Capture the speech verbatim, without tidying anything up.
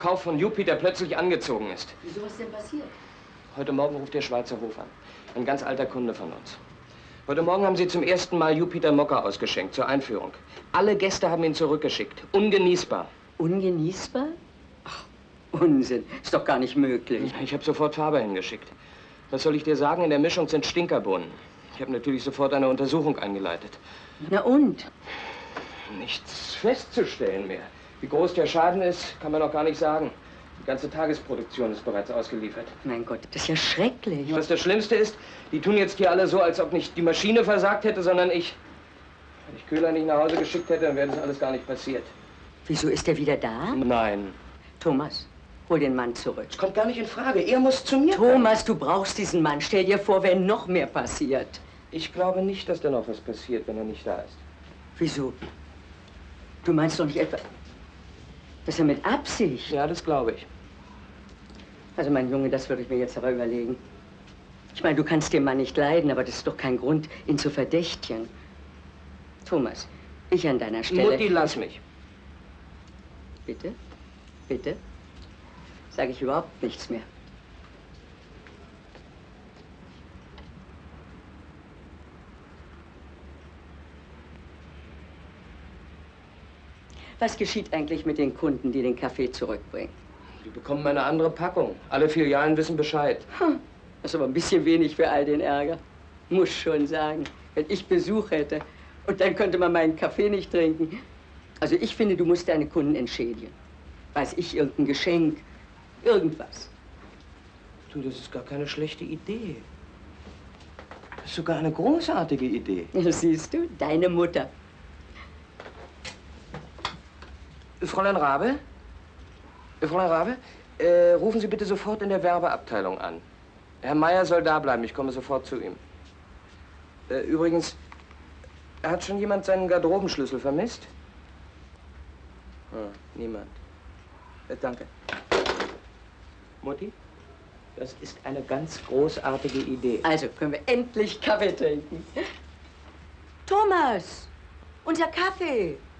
Kauf von Jupiter plötzlich angezogen ist. Wieso ist denn passiert? Heute Morgen ruft der Schweizer Hof an. Ein ganz alter Kunde von uns. Heute Morgen haben sie zum ersten Mal Jupiter Mokka ausgeschenkt zur Einführung. Alle Gäste haben ihn zurückgeschickt. Ungenießbar. Ungenießbar? Ach, Unsinn. Ist doch gar nicht möglich. Ich habe sofort Faber hingeschickt. Was soll ich dir sagen? In der Mischung sind Stinkerbohnen. Ich habe natürlich sofort eine Untersuchung eingeleitet. Na und? Nichts festzustellen mehr. Wie groß der Schaden ist, kann man noch gar nicht sagen. Die ganze Tagesproduktion ist bereits ausgeliefert. Mein Gott, das ist ja schrecklich. Was das Schlimmste ist, die tun jetzt hier alle so, als ob nicht die Maschine versagt hätte, sondern ich. Wenn ich Köhler nicht nach Hause geschickt hätte, dann wäre das alles gar nicht passiert. Wieso, ist er wieder da? Nein. Thomas, hol den Mann zurück. Das kommt gar nicht in Frage. Er muss zu mir Thomas, kommen. Du brauchst diesen Mann. Stell dir vor, wenn noch mehr passiert. Ich glaube nicht, dass da noch was passiert, wenn er nicht da ist. Wieso? Du meinst doch nicht etwa, dass er mit Absicht... Ja, das glaube ich. Also, mein Junge, das würde ich mir jetzt aber überlegen. Ich meine, du kannst den Mann nicht leiden, aber das ist doch kein Grund, ihn zu verdächtigen. Thomas, ich an deiner Stelle... Mutti, lass mich. Bitte? Bitte? Sage ich überhaupt nichts mehr. Was geschieht eigentlich mit den Kunden, die den Kaffee zurückbringen? Die bekommen eine andere Packung. Alle Filialen wissen Bescheid. Hm, das ist aber ein bisschen wenig für all den Ärger. Muss schon sagen, wenn ich Besuch hätte und dann könnte man meinen Kaffee nicht trinken. Also ich finde, du musst deine Kunden entschädigen. Weiß ich, irgendein Geschenk, irgendwas. Du, das ist gar keine schlechte Idee. Das ist sogar eine großartige Idee. Das siehst du, deine Mutter. Fräulein Rabe? Fräulein Rabe, äh, rufen Sie bitte sofort in der Werbeabteilung an. Herr Meier soll da bleiben, ich komme sofort zu ihm. Äh, übrigens, hat schon jemand seinen Garderobenschlüssel vermisst? Ah, niemand. Äh, danke. Mutti, das ist eine ganz großartige Idee. Also können wir endlich Kaffee trinken. Thomas, unser Kaffee.